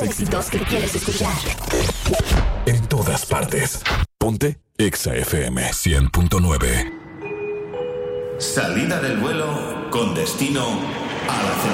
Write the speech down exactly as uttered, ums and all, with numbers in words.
Éxitos que quieres escuchar. En todas partes. Ponte Exa F M cien punto nueve. Salida del vuelo con destino a la